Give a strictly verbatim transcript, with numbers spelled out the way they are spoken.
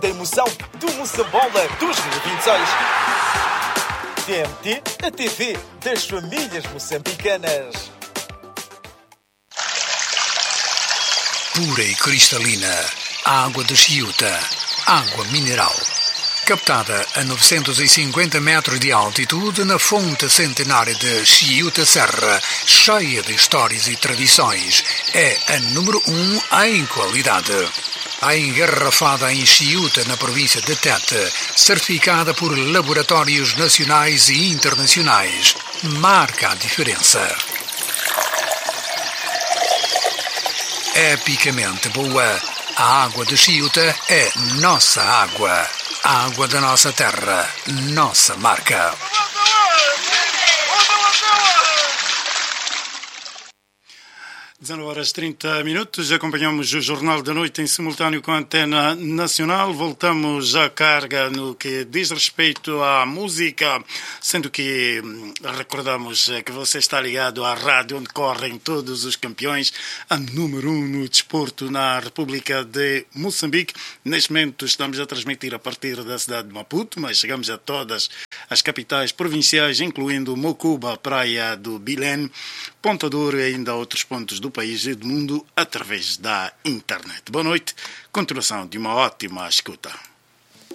Da emoção do Moçambola dois mil e vinte e seis. T M T, a T V das famílias moçambicanas. Pura e cristalina, a água de Chiuta, água mineral. Captada a novecentos e cinquenta metros de altitude na fonte centenária de Chiuta Serra, cheia de histórias e tradições, é a número um em qualidade. A engarrafada em Chiuta, na província de Tete, certificada por laboratórios nacionais e internacionais, marca a diferença. Epicamente boa, a água de Chiuta é nossa água. A água da nossa terra, nossa marca. dezenove horas e trinta minutos, acompanhamos o Jornal da Noite em simultâneo com a Antena Nacional. Voltamos à carga no que diz respeito à música, sendo que recordamos que você está ligado à rádio onde correm todos os campeões, a número um no desporto na República de Moçambique. Neste momento estamos a transmitir a partir da cidade de Maputo, mas chegamos a todas as capitais provinciais, incluindo Mocuba, Praia do Bilene, Ponta Douro e ainda outros pontos do país e do mundo através da internet. Boa noite, continuação de uma ótima escuta.